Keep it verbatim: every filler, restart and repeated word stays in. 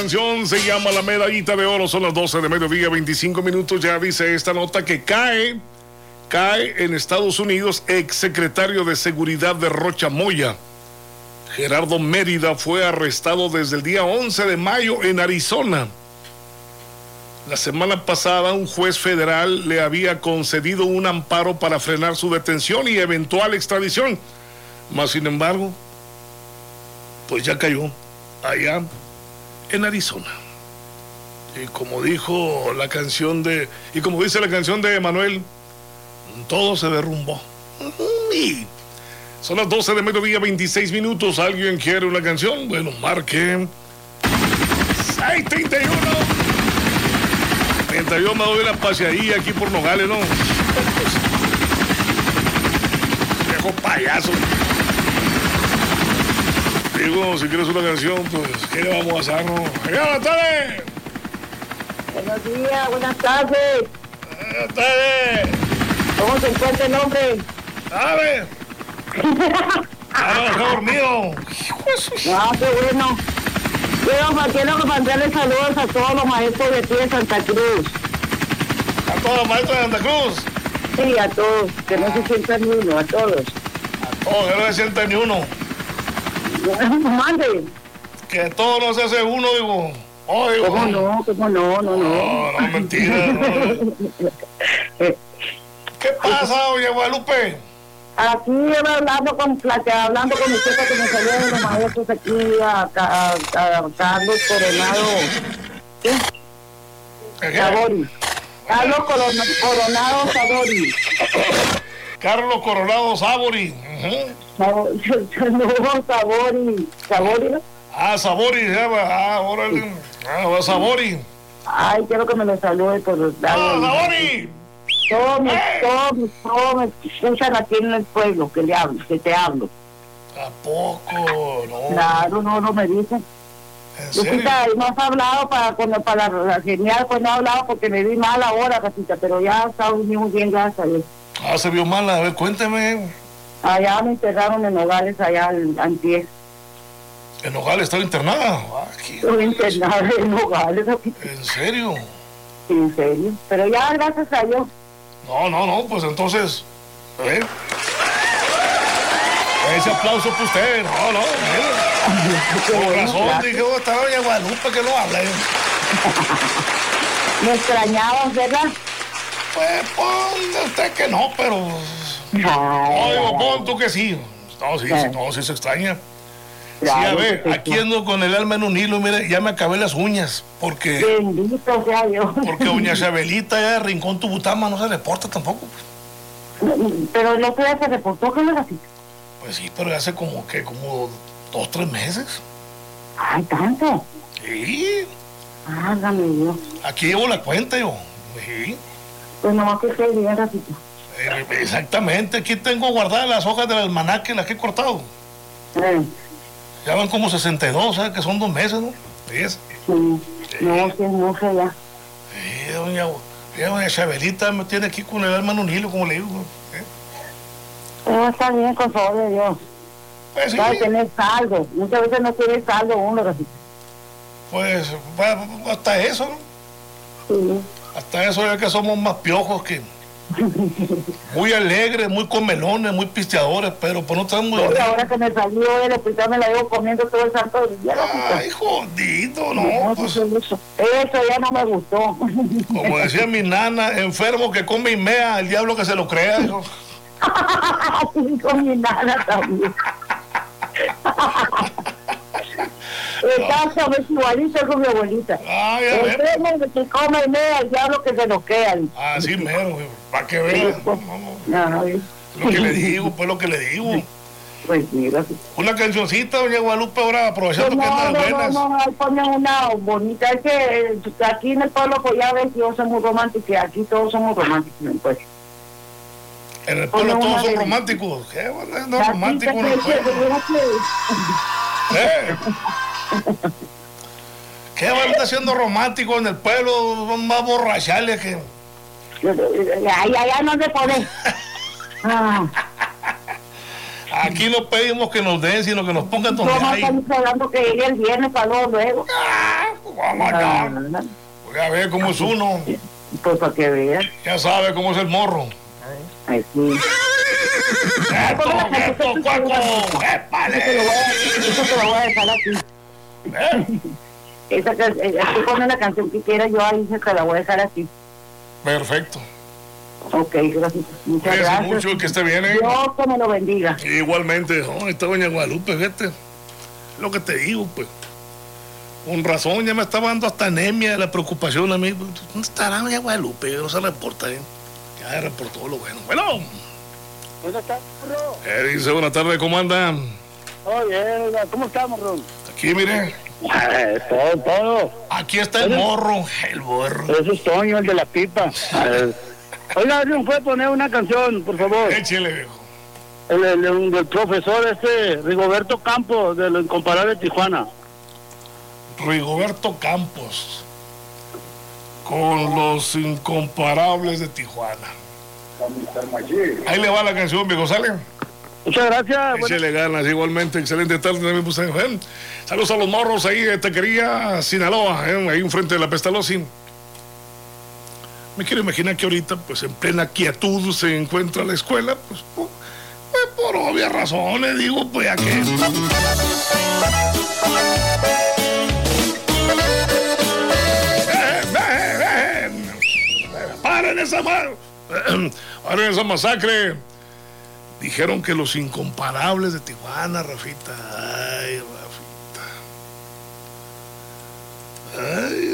canción se llama La Medallita de Oro. Son las doce de mediodía, veinticinco minutos. Ya dice esta nota que cae, cae en Estados Unidos exsecretario de Seguridad de Rocha Moya. Gerardo Mérida fue arrestado desde el día once de mayo en Arizona. La semana pasada un juez federal le había concedido un amparo para frenar su detención y eventual extradición. Mas, sin embargo, pues ya cayó allá en Arizona. Y como dijo la canción de, y como dice la canción de Emanuel, todo se derrumbó. Y son las doce de mediodía, veintiséis minutos. ¿Alguien quiere una canción? Bueno, marque seis treinta y uno. Mientras yo me doy la paseadilla aquí por Nogales, ¿no? Viejo payaso. Digo, si quieres una canción, pues, ¿qué le vamos a hacer, no? ¡Buenas tardes! Buenos días, buenas tardes. Buenas tardes. ¿Cómo se encuentra el hombre? ¿Sabes? Ah, está dormido. Ah, qué bueno. Quiero, quiero mandarle saludos a todos los maestros de aquí de Santa Cruz. ¿A todos los maestros de Santa Cruz? Sí, a todos, que no se sientan ni uno, a todos. A todos, que no se sienta ni uno. Mande. Que todo no se hace uno, digo. Oh, digo. ¿Cómo no? ¿Cómo no? No, no. No, no, mentira. No. ¿Qué pasa, doña Guadalupe? Aquí hablando con plata, hablando con usted para que me salieron los maestros aquí a, a, a, a Carlos Coronado. ¿Qué? ¿Qué? Sabori. Carlos Corona, Coronado Sabori. Carlos Coronado Sabori. Uh-huh. No, Sabori. Sabori, ¿no? Ah, Sabori, se llama. Ah, órale. Ah, va Sabori. Ay, quiero que me lo salude por los lados. ¡Ah, Sabori! Todos me, todos, me- todos me escuchan aquí en el pueblo que le hablo, que te hablo. ¿A poco? No. Claro, no, no me dicen. ¿En serio? Lupita, no has hablado para cuando para la, la genial, pues no he hablado porque me vi mal ahora, Casita, pero ya está muy bien, gracias a Dios. Ah, se vio mal. A ver, cuénteme. Allá me enterraron en Nogales, allá en Antier. ¿En Nogales estaba internada? Ah, qué- Estuve internada en Nogales, ¿En serio? en serio. Pero ya, gracias a Dios. No, no, no, pues entonces, ¿eh? Ese aplauso para usted, no, no, mire. Con razón, dije, oh, está doña Guadalupe que no habla. Me extrañabas, ¿verdad? Pues ponga usted que no, pero. No, digo, pon tú que sí. No, sí, sí, no, sí se extraña. Sí, a ver, aquí ando con el alma en un hilo, mire, ya me acabé las uñas, porque, Bendito sea Dios. porque doña Chabelita ya de Rincón Tubutama no se reporta tampoco. Pero no se se reportó que no era así. Pues sí, pero hace como que, como dos, tres meses. Ay, tanto. Sí, Hágame Dios. aquí llevo la cuenta yo. Sí, Pues nomás que esté bien, Rafita. eh, exactamente, aquí tengo guardadas las hojas del almanaque, las que he cortado. Eh, Ya van como sesenta y dos, ¿sabes? Que son dos meses, ¿no? Sí, sí. No, que no sé ya. sí, doña, ya doña Chabelita me tiene aquí con el alma en un hilo, como le digo. ¿eh? Pero está bien, con favor de Dios. Pues sí, Va a tener saldo. Muchas veces no tiene saldo uno, Rafita. pues va- hasta eso, ¿no? Sí. Hasta eso ya que somos más piojos que... Muy alegres, muy comelones, muy pisteadores, pero pues no estamos muy... Oye, ahora que me salió del hospital me la llevo comiendo todo el santo día, Rafita. Ay, jodido, No, no, sí, pues... sí, eso. Eso ya no me gustó. Como decía mi nana, enfermo que come y mea, el diablo que se lo crea. Dijo. Así con mi nada también. Exactamente igualito con mi abuelita. Ay, a El ver. tren que come y mea, el diablo que se lo queda. Así mero, para que vean. No, no, no. Ay, Lo que le digo, pues lo que le digo. pues mira. Una cancioncita, doña Guadalupe, ahora aprovechando Pues que no, andan no, no, buenas. no, ahí ponen una bonita. Es que eh, aquí en el pueblo, pues ya ves, yo soy muy romántica y aquí todos somos románticos, pues. En el pueblo Ponle todos una son de- románticos. ¿Qué? Bueno, no La romántico tita en el que- que- pueblo. que- ¿Eh? ¿Qué van a estar haciendo romántico en el pueblo? Son más borrachales que... Ay, ay, ay, no se pone. Ah. Aquí no pedimos que nos den, sino que nos pongan donde ¿Cómo hay. estamos hablando que llegue el viernes para luego? luego? Ah, Vamos allá. Voy a ver cómo es uno. Pues para que veas. Ya sabe cómo es el morro. Ay, sí. ¡Quieto, quieto, cuaco! ¡Épale! Eso te lo voy a dejar aquí. ¿Eh? Esa que, eh, tú pones la canción que quieras, yo ahí se te la voy a dejar aquí. Perfecto. Ok, gracias. Muchas Cuídese gracias. mucho, que esté bien, ¿eh? Dios que me lo bendiga. Igualmente. Oh, esta doña Guadalupe, fíjate. Lo que te digo, pues. Con razón, ya me estaba dando hasta anemia la preocupación a mí. ¿Dónde estará doña Guadalupe? No se reporta, ¿eh? Ya reportó lo bueno. Bueno. Buenas tardes, morro. Eh, dice, buenas tardes, ¿cómo anda? Oye, ¿cómo estamos, morro? Aquí, mire. Eh, todo, todo. Aquí está el morro, el borro. Ese es Toño, el de la pipa. Eh, Oiga, ¿me puede poner una canción, por favor? Échele, viejo. El, el, el del profesor este, Rigoberto Campos, de lo incomparable Tijuana. Rigoberto Campos. Con los incomparables de Tijuana. Ahí le va la canción, viejo, ¿sale? Muchas gracias. Échele ganas, igualmente, excelente tarde también, pues, ¿eh? Saludos a los morros ahí de Taquería Sinaloa, ¿eh? Ahí enfrente de la Pestalozzi. Me quiero imaginar que ahorita, pues en plena quietud se encuentra la escuela, pues por, pues, por obvias razones, digo, pues a que... ¡Ven, ven, ven! ¡Paren esa, ma... ¡Paren esa masacre! Dijeron que los incomparables de Tijuana, Rafita. Ay, Rafita. Ay,